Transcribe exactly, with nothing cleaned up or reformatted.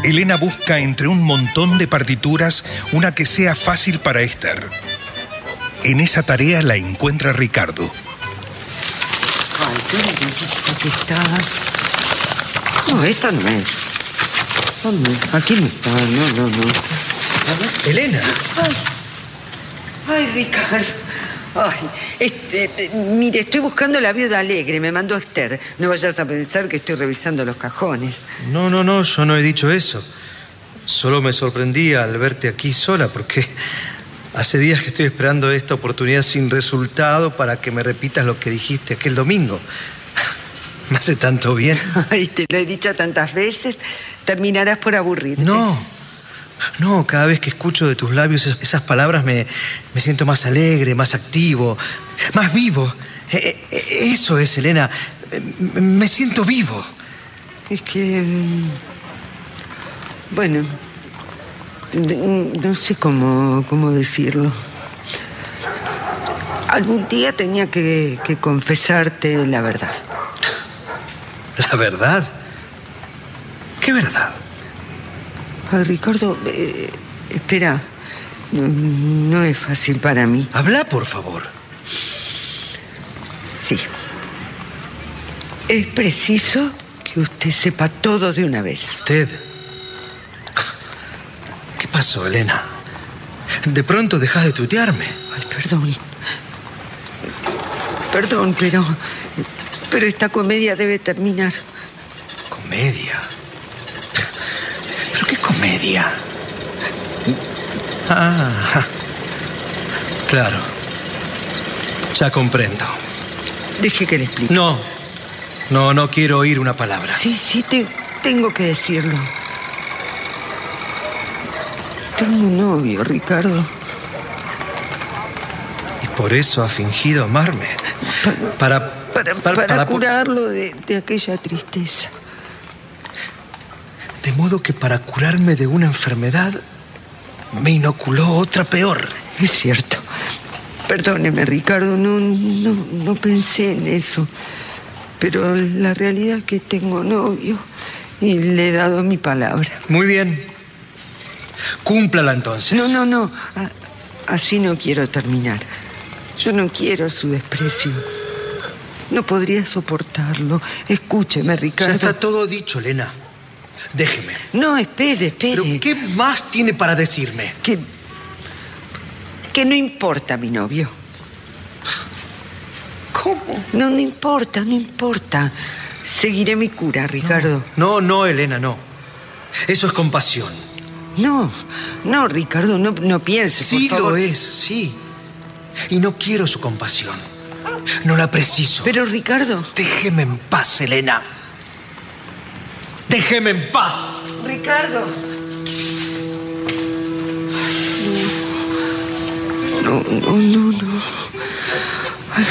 Elena busca entre un montón de partituras una que sea fácil para Esther. En esa tarea la encuentra Ricardo. Ay, ¿qué estaba? No, esta no es. ¿Dónde? Aquí no está, no, no, no. Elena. Ay, ay, Ricardo. Ay, este, mire, estoy buscando la viuda alegre, me mandó Esther. No vayas a pensar que estoy revisando los cajones. No, no, no, yo no he dicho eso. Solo me sorprendí al verte aquí sola, porque hace días que estoy esperando esta oportunidad sin resultado para que me repitas lo que dijiste aquel domingo. Me hace tanto bien. Ay, te lo he dicho tantas veces, terminarás por aburrirte. No. No, cada vez que escucho de tus labios esas palabras me, me siento más alegre, más activo, más vivo. Eso es, Elena. Me siento vivo. Es que... Bueno, no sé cómo, cómo decirlo. Algún día tenía que, que confesarte la verdad. ¿La verdad? ¿Qué verdad? Ay, Ricardo, eh, espera. No, no es fácil para mí. Habla, por favor. Sí. Es preciso que usted sepa todo de una vez. ¿Usted? ¿Qué pasó, Elena? De pronto dejas de tutearme. Ay, perdón. Perdón, pero... Pero esta comedia debe terminar. ¿Comedia? ¿Pero qué comedia? Ah, claro. Ya comprendo. Deje que le explique. No, no, no quiero oír una palabra. Sí, sí, te, tengo que decirlo. Tengo un novio, Ricardo. ¿Y por eso ha fingido amarme? Para... Para, para, para, para curarlo de, de aquella tristeza. De modo que para curarme de una enfermedad me inoculó otra peor. Es cierto. Perdóneme, Ricardo, no, no, no pensé en eso. Pero la realidad es que tengo novio y le he dado mi palabra. Muy bien. Cúmplala entonces. No, no, no. Así no quiero terminar. Yo no quiero su desprecio. No podría soportarlo. Escúcheme, Ricardo. Ya está todo dicho, Elena. Déjeme. No, espere, espere. ¿Pero qué más tiene para decirme? Que... que no importa mi novio. ¿Cómo? No, no importa, no importa. Seguiré mi cura, Ricardo. No, no, no, Elena, no. Eso es compasión. No, no, Ricardo, no, no piense, Sí por favor. lo es, sí. Y no quiero su compasión. No la preciso. Pero, Ricardo... Déjeme en paz, Elena. Déjeme en paz. Ricardo. No, no, no, no.